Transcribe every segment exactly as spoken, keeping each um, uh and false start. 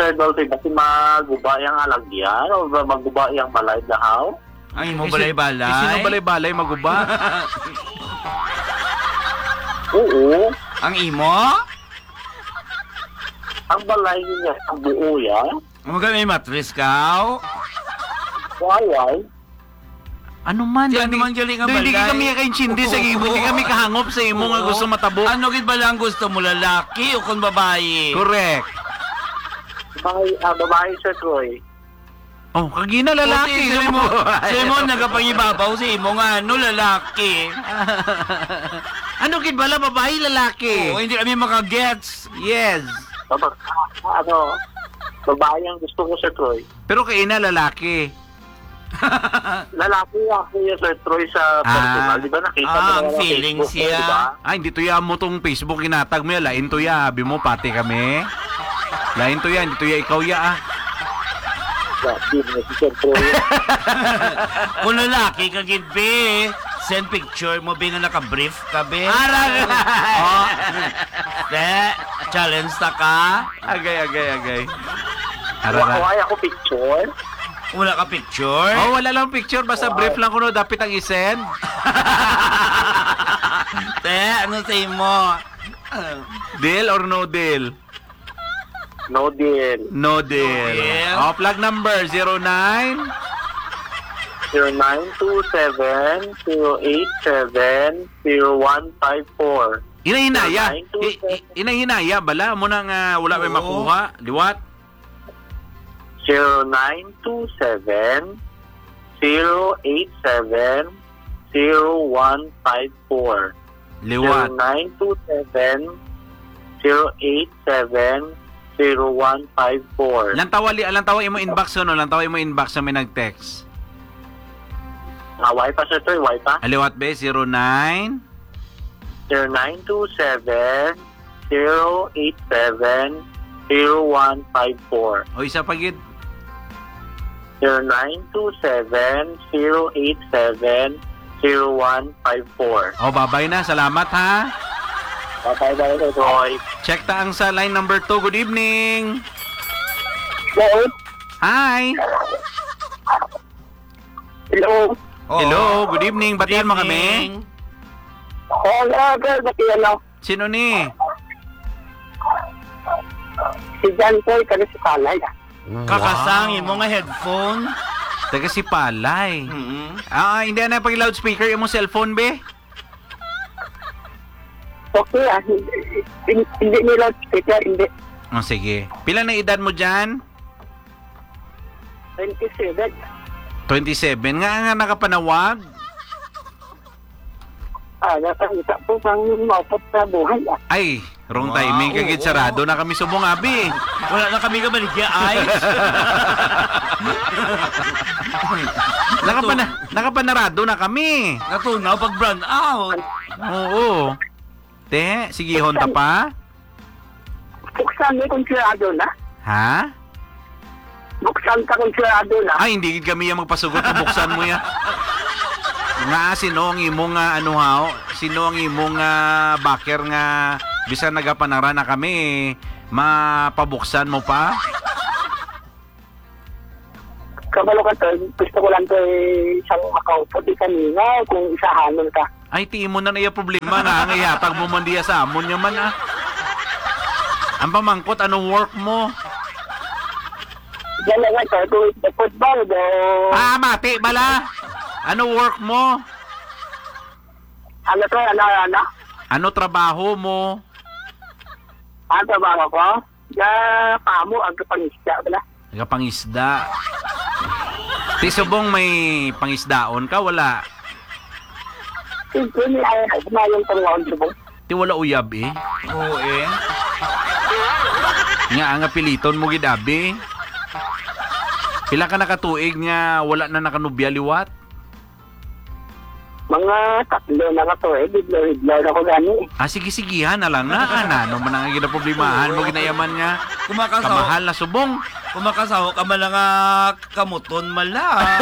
Sir Dolphy, basi maguba yung alagyan o ba maguba yung balay dahaw? Ang imo balay-balay? Sino balay-balay maguba? Oo. Ang imo? Ang balay niya, ang buo yan. Ang mga may matris ka? Why, why? Ano man? Di, Dali- ano man gali nga Dili balay? kami kaintindi sa imo. Hindi kami kahangop sa imo nga Oo. gusto matabo. Ano gid ba lang gusto mo, lalaki o kung babae? Correct. Babae, ah, babae Sir Troy. Oh, kagina lalaki. Sa mo, sa mo nagapangibabaw sa imo nga ano, lalaki. Ano gid bala babae lalaki? Oo, hindi kami makagets. Yes. Tapos, ah, ano, babae ang gusto ko Sir Troy. Pero kaina lalaki. Lalaki ako yung Sir Troy sa personal. Di ba nakita Ah, mo ang naman sa feelings Facebook mo, siya. di ba? Ay, hindi to ya mo tong Facebook kinatag mo ya. Lain to ya. Habi mo, pati kami. Lain to ya. Hindi to ya ikaw ya ah. Grabe mo si Sir Troy. Kung lalaki ka gid be, send picture mo be nga naka-brief ka be. Arag! Oh. Te, challenge ta ka. Agay, agay, agay. Why Arara. ako picture? Wala ka picture? Oh, wala lang picture. Basta brief lang kuno. Dapat ang isend. Te, ano sa imo? Deal or no deal? No deal. No deal. deal. Oh, plug number zero nine. zero nine two seven zero eight seven zero one five four. Inahinaya. zero nine two I- i- Inahinaya. Bala mo nang uh, wala may Oo. makuha. Liwat. zero nine two seven zero eight seven zero one five four. zero Liwat. nine two seven zero eight seven zero one five four. Lantawa, li- lantawa imo inbox no? Lantawa imo inbox na may nag-text. Ah, why pa Sir Troy? Why pa? Aliwat be, zero nine. zero nine two seven zero eight seven zero one five four. O isa pa gid. zero nine two seven zero eight seven zero one five four. O babay na, salamat ha. Bye-bye, Sir Troy. Check ta ang sa line number two. Good evening. Hello? Hi. Hello? Oo. Hello, good evening. Batihan mo kami. Evening. Oh, yeah, girl. Bati ano? Sino ni? Si John Troy, kani si Palay. Kakasang imo nga headphone. Taga si Palay. Mm-hmm. Ah, hindi na pag loudspeaker imo cellphone be. Okay, ah. Hindi, hindi nila speaker, hindi. Oh, sige. Pila na edad mo dyan? twenty-seven. twenty-seven. Nga nga nakapanawag. Ah, nakakita po pang maupot sa buhay, ah. Ay, wrong Wow, timing. Kagid oo. sarado na kami subong abi. Wala na kami ka baligya eyes. Nakapana, nakapanarado na kami. Natunaw pag brand out. Oo. Te, sige, honta pa. Buksan mo kung sirado na. Ha? Buksan ka kung sirado na. Ay, hindi gid kami yung magpasugot kung buksan mo yan. Nga, sino ang imong nga ano hao? Sino ang imong nga backer nga bisan nagapanara na kami, mapabuksan mo pa? Kabalo ka to, gusto ko lang to eh, isang makaupo di kanina kung isahanon ka. Ay, tiin mo na na yung problema nga. Ang iyatag mo man diya sa amon nyo man ah. Ang pamangkot, anong work mo? Diyan lang ito, do it the football, do... Ah, mati, bala. Ano work mo? Ano to, ano, ano? Ano trabaho mo? Ano trabaho ko? Ya, pamo, ang kapangisya, wala. Nagapangisda. Ti subong may pangisdaon ka, wala. Siyempre, ay, mayroon pang round subong. Ti wala uyab eh. Oo eh. Nga ang apiliton mo gidabi. Pila ka nakatuig nga wala na nakanubya liwat? Mga tatlo na ka to eh, bigla-bigla na ko gani. Ah, sige-sigihan na lang na. Ano man ang ginaproblemahan mo, ginayaman nga. Kumakasaw. Kamahal na subong. Kumakasaw ka man lang nga kamuton mala.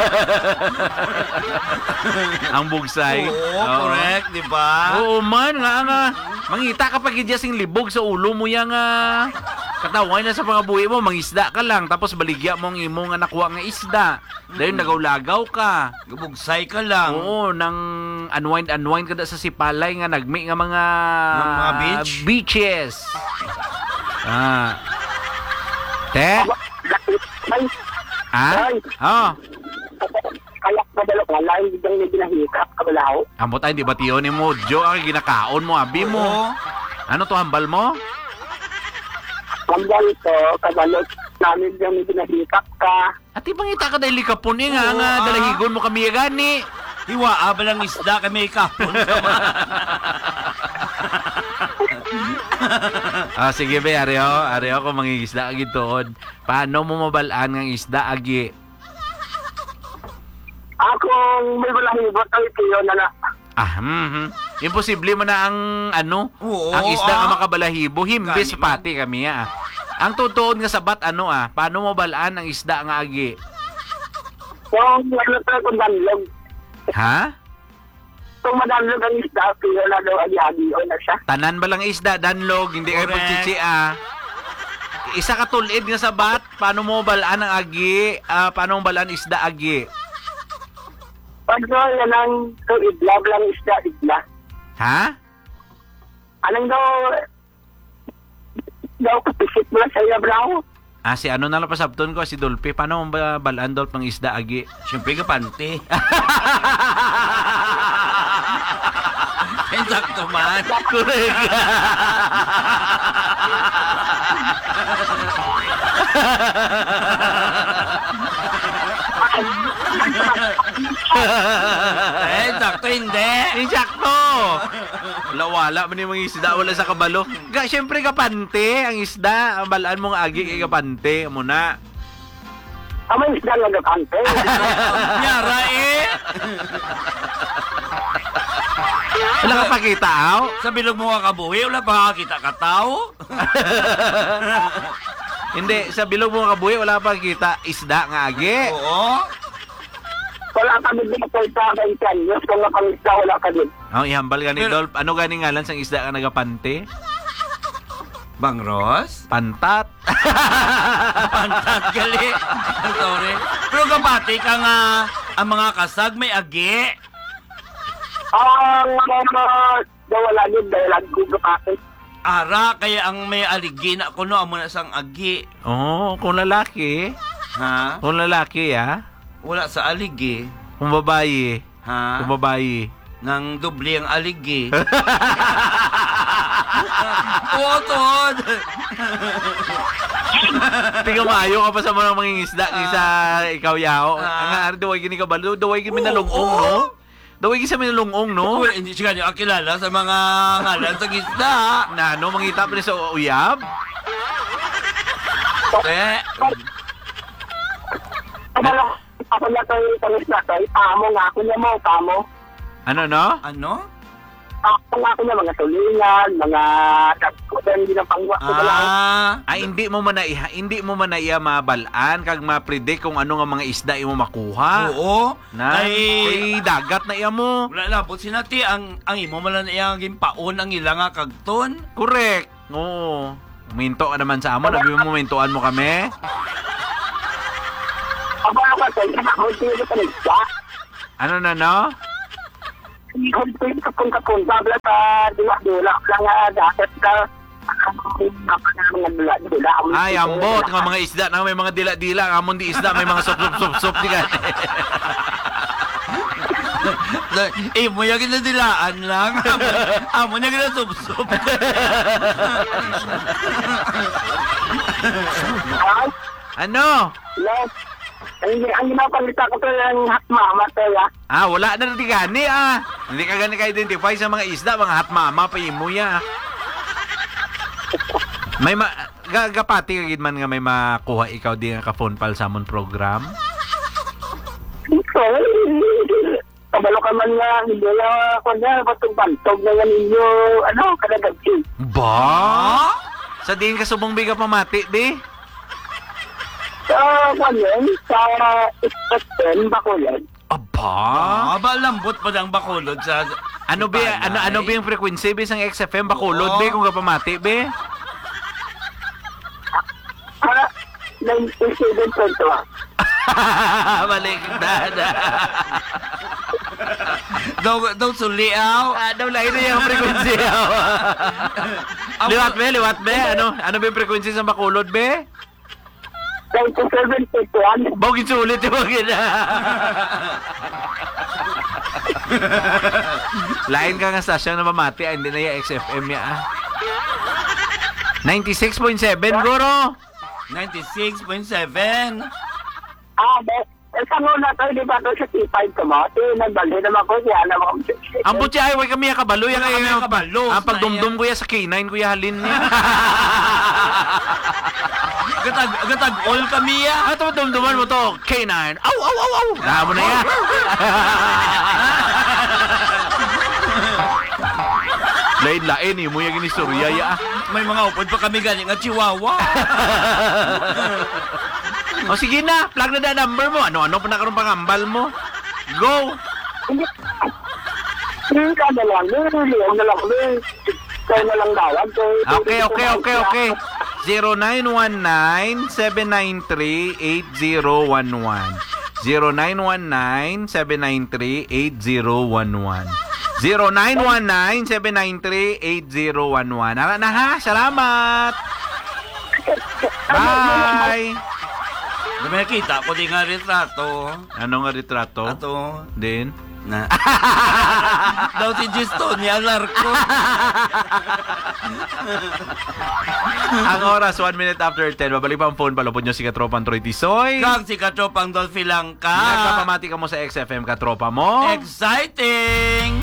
Ang bugsay. Oo, correct, di ba? Oo man, nga nga. Mangita ka pag sing libog sa ulo mo yang nga Kataway na sa mga buhi mo, mangisda ka lang, tapos baligya mo ang imo nga nakuha nga isda. Dahil nagaw-lagaw ka. Gubugsay ka lang. Oo, nang unwind-unwind ka na sa sipalay nga nagmi nga mga, Ng mga beach? beaches. Ah. Te? Ay, Ha? Ay. Oh. kaya madalo ka, lain biglang may binahikap, kabalaw. Amo tayo, di ba tiyo ni mo? Jo, ang ginakaon mo, abi mo. Oo. Ano to, hambal mo? Kambal to, kabalo, namin biglang may binahikap ka. At ibang ita ka dahil likapon eh nga, Oo, nga, ah. dalahigon mo kami gani. Hiwa, abalang isda kami kapon. Ah, sige be, Areo. Areo, kung mangingisda agi tuod. Paano mo mabalaan ng isda agi? Akong may balahibot ay tiyo na na. Ah, mhm. Imposible mo na ang ano, Oo, ang isda ah. nga makabalahibo. Himbis Gani man. pati kami ah. Ang tutuon nga sabat ano ah, paano mo balaan ang isda nga agi? Kung ano to, kung danlog. Ha? Kung madanlog ang isda, tiyo na daw agi-agi o na siya. Tanan ba lang isda, danlog, hindi kayo Correct. pagtsitsi ah. Isa ka tulid nga sabat, paano mo balaan ang agi? Ah, paano mo balaan isda agi? Pag so, yan ang to idla, lang isda, idla. Ha? Anong daw, daw kapisit mo lang sa iya, bro. Ah, si ano na lang pasabton ko, si Dolphy. Paano mo ba balaan Dolph ng isda agi? Siyempre ka pante. Insakto man. Correct. Eh, sakto hindi. Insakto! Wala-wala man yung mga isda, wala sa kabalo. Ga, syempre kapante, ang isda. Ang balaan mong agi kay kapante. Muna. Amay isda nga nagkante. Nyara eh. Wala ka pakita, aw? Sa bilog mo ka kabuhi, wala pa kakita ka tao. Hindi, sa bilog mo kabuhi, wala pa kita isda nga agi. Oo. Wala kami din sa isa ng kanyos. Kung nakamista, wala ka din. Oh, ihambal ka ni Pero- Dolph. Ano gani ngalan sang isda ka nagapante? Bang Ross? Pantat. Pantat gali. Sorry. Pero kapati ka nga, ang mga kasag may agi. Ang mga daw wala din dahil ang gugo kasi. Ara, kaya ang may aligi na kuno, amo na sang agi. Oh, kung lalaki. Ha? Kung lalaki, ah. Wala sa aligi. Kung babae. Ha? Kung babae. Nang dubli ang aligi. Oo, Tod. Tiga maayo ka pa sa mga mangingisda kaysa ikaw yao. Ah. Ang nga, daway gini ka ba? Daway gini Oo, minalungong, oo. no? Daway gini sa minalungong, no? Wala, hindi siya kanyo akilala sa mga ngalan sa gisda. Na, no? Mangita pa rin sa uyab? Eh, Kabalo, ako na to yung talis na to. Pamo nga ako niya mo, pamo. Ano, no? ano? Ako nga ako niya, mga tulingan, mga tagkudan, hindi na pangwa. Ah, Ay, hindi mo man na iha, hindi mo man na iya mabalaan kag ma-predict kung ano nga mga isda imo makuha. oo. Na, Ay, ay, dagat na iya mo. wala labot sinati ang ang imo man na iyang gimpaon ang ila nga kagton. Correct. Oo. Minto ka naman sa amo, nabi mo mintuan mo kami. Ako ako to, yung nakahunti yung talis ka. Ano na, no? Hunti yung kapun-kapun, babla sa dula-dula lang nga dapat ka. Ako na mga dula-dula. Ay, ambot nga mga isda na may mga dila-dila, amon di isda may mga sup-sup-sup-sup di ka. Eh, mo yung ginadilaan lang. Amo niya ginasubsob. Ay, Ano? yes. Ang, ang ginapalita ko to yung hot mama to, ya. Ah, wala na rin gani ah. Hindi ka gani ka-identify sa mga isda, mga hot mama pa imo ya. May ma gagapati kagid man nga may makuha ikaw di nga ka phone pal sa amon program. So, kabalo ka man nga, hindi na ako na, patog-bantog na nga ninyo, ano, kadagagsi. Ba? Sa din ka subong biga pamati di? So, ano yun, sa Ispaten, Bacolod. Aba? Ah, ba lambot pa ang bakulod sa Ano ba ano ano ba yung frequency be sang X F M Bacolod be kung ka pamati be? ninety-seven point one. Balik dada. Daw, daw suliaw. Ah, daw lain na yung frequency. liwat be, liwat be. Ano, ano ba yung frequency sa Bacolod be? ninety-seven point one. Bawagin sulit yung bagay na. Lain ka nga stasyon na mamati, ah, hindi na yung X F M ya. Ah. ninety-six point seven, Guro. ninety-six point seven. Ah, be. Eh, sa muna to, di ba to sa T five ko mo? Di, nagbali naman ko siya. Naman ko Ang butya ay, way kami yung kabalo. Yan Wala kami yung kabalo. Ang pagdumdum ko yan sa K nine, kuya halin niya. Gatag, gatag all kami ya. Ano ito, dumduman mo to? K nine. Aw, aw, aw, aw. Naha mo na yan. Lain-lain, eh. Muya ginistorya, ya. May mga upod pa kami galing at chihuahua. O sige na, plug na na number mo. Ano-ano pa nakaroon pangambal mo? Go! Hindi. Hindi ka na lang. Hindi na lang. Kaya na lang dawag. Okay, okay, okay, okay. zero nine one nine seven nine three eight zero one one. zero nine one nine seven nine three eight zero one one. zero nine one nine seven nine three eight zero one one. Ara na ha, salamat! Bye! May nakita ko di nga retrato. Ano nga retrato? Ato. Din? Na. Daw si Gistonia Larco. Ang oras, one minute after ten. Babalik pa ang phone. Palupod nyo si Katropang Troy Tisoy. Kang si Katropang Dolphy Langka. Nagpapamati ka mo sa X F M Katropa mo. Exciting!